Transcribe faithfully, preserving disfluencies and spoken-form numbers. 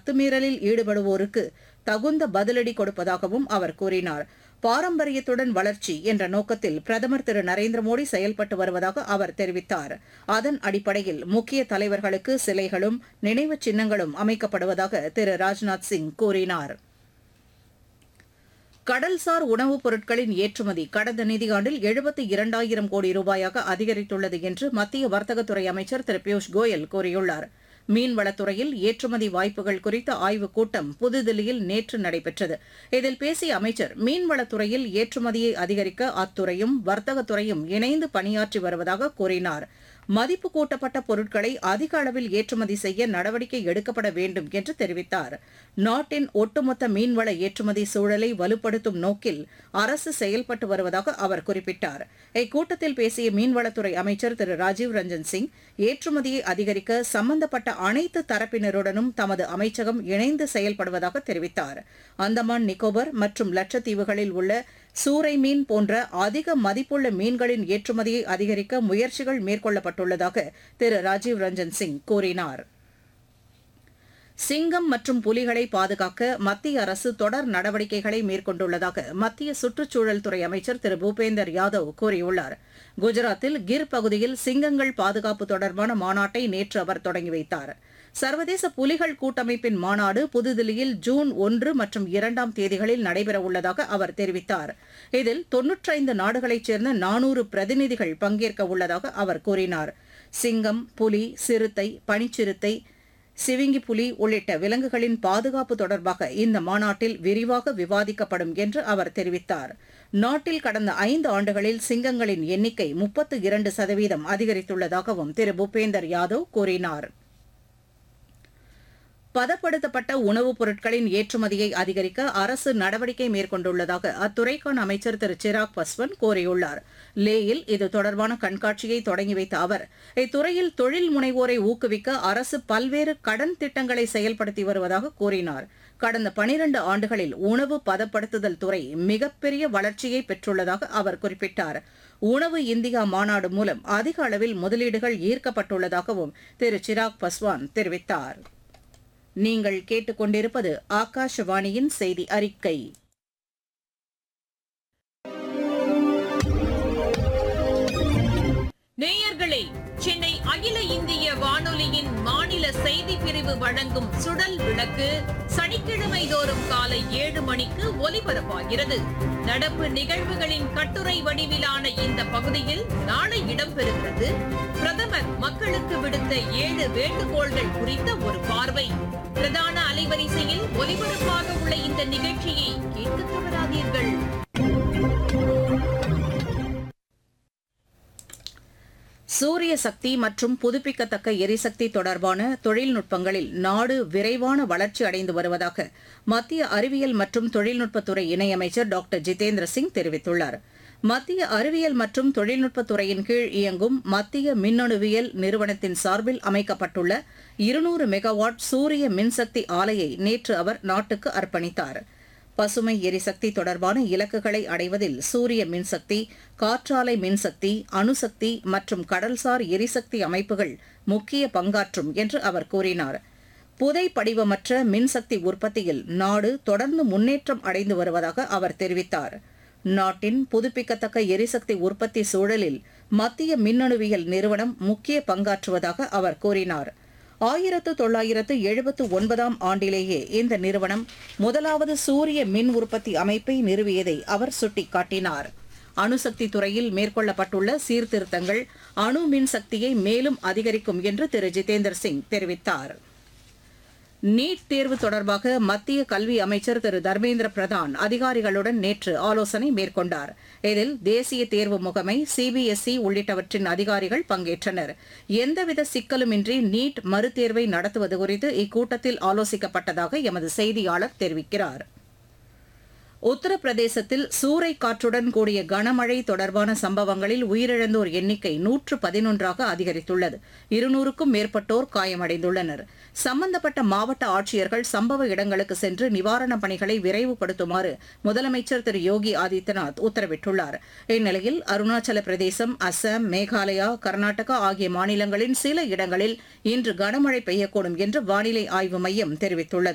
அத்துமீறலில் ஈடுபடுவோருக்கு தகுந்த பதிலடி கொடுப்பதாகவும் அவர் கூறினார். பாரம்பரியத்துடன் வளர்ச்சி என்ற நோக்கத்தில் பிரதமர் திரு நரேந்திர மோடி செயல்பட்டு வருவதாக அவர் தெரிவித்தார். அதன் அடிப்படையில் முக்கிய தலைவர்களுக்கு சிலைகளும் நினைவுச் சின்னங்களும் அமைக்கப்படுவதாக திரு ராஜ்நாத் சிங் கூறினார். கடல்சார் உணவுப் பொருட்களின் ஏற்றுமதி கடந்த நிதியாண்டில் எழுபத்தி இரண்டாயிரம் கோடி ரூபாயாக அதிகரித்துள்ளது என்று மத்திய வர்த்தகத்துறை அமைச்சர் திரு பியூஷ் கோயல் கூறியுள்ளார். மீன்வளத்துறையில் ஏற்றுமதி வாய்ப்புகள் குறித்த ஆய்வுக் கூட்டம் புதுதில்லியில் நேற்று நடைபெற்றது. இதில் பேசிய அமைச்சர், மீன்வளத்துறையில் ஏற்றுமதியை அதிகரிக்க அத்துறையும் வர்த்தகத்துறையும் இணைந்து பணியாற்றி வருவதாக கூறினார். மதிப்பு கூட்டப்பட்ட பொருட்களை அதிக அளவில் ஏற்றுமதி செய்ய நடவடிக்கை எடுக்கப்பட வேண்டும் என்று தெரிவித்தார். நாட்டின் ஒட்டுமொத்த மீன்வள ஏற்றுமதி சூழலை வலுப்படுத்தும் நோக்கில் அரசு செயல்பட்டு வருவதாக அவர் குறிப்பிட்டார். இக்கூட்டத்தில் பேசிய மீன்வளத்துறை அமைச்சர் திரு ராஜீவ் ரஞ்சன் சிங், ஏற்றுமதியை அதிகரிக்க சம்பந்தப்பட்ட அனைத்து தரப்பினருடனும் தமது அமைச்சகம் இணைந்து செயல்படுவதாக தெரிவித்தார். அந்தமான் நிக்கோபர் மற்றும் லட்சத்தீவுகளில் உள்ள சூறை மீன் போன்ற அதிக மதிப்புள்ள மீன்களின் ஏற்றுமதியை அதிகரிக்க முயற்சிகள் மேற்கொள்ளப்பட்டுள்ளதாக திரு ராஜீவ் ரஞ்சன் சிங் கூறினார். சிங்கம் மற்றும் புலிகளை பாதுகாக்க மத்திய அரசு தொடர் நடவடிக்கைகளை மேற்கொண்டுள்ளதாக மத்திய சுற்றுச்சூழல் துறை அமைச்சர் திரு பூபேந்தர் யாதவ் கூறியுள்ளார். குஜராத்தில் கிர் பகுதியில் சிங்கங்கள் பாதுகாப்பு தொடர்பான மாநாட்டை நேற்று அவர் தொடங்கி வைத்தார். சர்வதேச புலிகள் கூட்டமைப்பின் மாநாடு புதுதில்லியில் ஜூன் ஒன்று மற்றும் இரண்டாம் தேதிகளில் நடைபெறவுள்ளதாக அவர் தெரிவித்தார். இதில் தொன்னூற்றைந்து நாடுகளைச் சேர்ந்த நானூறு பிரதிநிதிகள் பங்கேற்க உள்ளதாக அவர் கூறினார். சிங்கம், புலி, சிறுத்தை, பனிச்சிறுத்தை, சிவிங்கி புலி உள்ளிட்ட விலங்குகளின் பாதுகாப்பு தொடர்பாக இந்த மாநாட்டில் விரிவாக விவாதிக்கப்படும் என்று அவர் தெரிவித்தார். நாட்டில் கடந்த ஐந்து ஆண்டுகளில் சிங்கங்களின் எண்ணிக்கை முப்பத்து இரண்டு சதவீதம் அதிகரித்துள்ளதாகவும் திரு பூபேந்தர் யாதவ் கூறினார். பதப்படுத்தப்பட்ட உணவுப் பொருட்களின் ஏற்றுமதியை அதிகரிக்க அரசு நடவடிக்கை மேற்கொண்டுள்ளதாக அத்துறைக்கான அமைச்சர் திரு சிராக் பஸ்வான் கூறியுள்ளார். லேயில் இது தொடர்பான கண்காட்சியை தொடங்கி வைத்த அவர், இத்துறையில் தொழில் முனைவோரை ஊக்குவிக்க அரசு பல்வேறு கடன் திட்டங்களை செயல்படுத்தி வருவதாக கூறினார். கடந்த பனிரண்டு ஆண்டுகளில் உணவு பதப்படுத்துதல் துறை மிகப்பெரிய வளர்ச்சியை பெற்றுள்ளதாக அவர் குறிப்பிட்டார். உணவு இந்தியா மாநாடு மூலம் அதிக அளவில் முதலீடுகள் ஈர்க்கப்பட்டுள்ளதாகவும் திரு சிராக் பஸ்வான் தெரிவித்தார். நீங்கள் கேட்டுக்கொண்டிருப்பது ஆகாஷவாணியின் செய்தி அறிக்கை. நேயர்களே, சென்னை அகில இந்திய வானொலியின் மாநில செய்திப் பிரிவு வழங்கும் சுடல் விளக்கு சனிக்கிழமை தோறும் காலை ஏழு மணிக்கு ஒலிபரப்பாகிறது. நடப்பு நிகழ்வுகளின் கட்டுரை வடிவிலான இந்த பகுதியில் நாளை இடம்பெறுகிறது. பிரதமர் மக்களுக்கு விடுத்த ஏழு வேண்டுகோள்கள் குறித்த ஒரு பார்வை. பிரதான அலைவரிசையில் ஒலிபரப்பாக உள்ள இந்த நிகழ்ச்சியை கேட்க தவறாதீர்கள். சூரிய சக்தி மற்றும் புதுப்பிக்கத்தக்க எரிசக்தி தொடர்பான தொழில்நுட்பங்களில் நாடு விரைவான வளர்ச்சி அடைந்து வருவதாக மத்திய அறிவியல் மற்றும் தொழில்நுட்பத்துறை இணையமைச்சர் டாக்டர் ஜிதேந்திர சிங் தெரிவித்துள்ளார். மத்திய அறிவியல் மற்றும் தொழில்நுட்பத்துறையின் கீழ் இயங்கும் மத்திய மின்னணுவியல் நிறுவனத்தின் சார்பில் அமைக்கப்பட்டுள்ள இருநூறு மெகாவாட் சூரிய மின்சக்தி ஆலையை நேற்று அவர் நாட்டுக்கு அர்ப்பணித்தார். பசுமை எரிசக்தி தொடர்பான இலக்குகளை அடைவதில் சூரிய மின்சக்தி, காற்றாலை மின்சக்தி, அணுசக்தி மற்றும் கடல்சார் எரிசக்தி அமைப்புகள் முக்கிய பங்காற்றும் என்று அவர் கூறினார். புதை படிவமற்ற மின்சக்தி உற்பத்தியில் நாடு தொடர்ந்து முன்னேற்றம் அடைந்து வருவதாக அவர் தெரிவித்தார். நாட்டின் புதுப்பிக்கத்தக்க எரிசக்தி உற்பத்தி சூழலில் மத்திய மின்னணுவியல் நிறுவனம் முக்கிய பங்காற்றுவதாக அவர் கூறினார். ஆயிரத்து தொள்ளாயிரத்து எழுபத்து ஒன்பதாம் ஆண்டிலேயே இந்த நிறுவனம் முதலாவது சூரிய மின் உற்பத்தி அமைப்பை நிறுவியதை அவர் சுட்டிக்காட்டினார். அணுசக்தி துறையில் மேற்கொள்ளப்பட்டுள்ள சீர்திருத்தங்கள் அணு மின் சக்தியை மேலும் அதிகரிக்கும் என்று திரு ஜிதேந்தர் சிங் தெரிவித்தார். நீட் தேர்வு தொடர்பாக மத்திய கல்வி அமைச்சர் திரு தர்மேந்திர பிரதான் அதிகாரிகளுடன் நேற்று ஆலோசனை மேற்கொண்டார். இதில் தேசிய தேர்வு முகமை, சிபிஎஸ்இ உள்ளிட்டவற்றின் அதிகாரிகள் பங்கேற்றனர். எந்தவித சிக்கலுமின்றி நீட் மறுதேர்வை நடத்துவது குறித்து இக்கூட்டத்தில் ஆலோசிக்கப்பட்டதாக எமது செய்தியாளர் தெரிவிக்கிறார். உத்தரப்பிரதேசத்தில் சூறை காற்றுடன் கூடிய கனமழை தொடர்பான சம்பவங்களில் உயிரிழந்தோர் எண்ணிக்கை நூற்று பதினொன்றாக அதிகரித்துள்ளது. இருநூறுக்கும் மேற்பட்டோர் காயமடைந்துள்ளனர். சம்பந்தப்பட்ட மாவட்ட ஆட்சியர்கள் சம்பவ இடங்களுக்கு சென்று நிவாரணப் பணிகளை விரைவுபடுத்துமாறு முதலமைச்சர் திரு யோகி ஆதித்யநாத் உத்தரவிட்டுள்ளார். இந்நிலையில் அருணாச்சல பிரதேசம், அசாம், மேகாலயா, கர்நாடகா ஆகிய மாநிலங்களின் சில இடங்களில் இன்று கனமழை பெய்யக்கூடும் என்று வானிலை ஆய்வு மையம் தெரிவித்துள்ளது.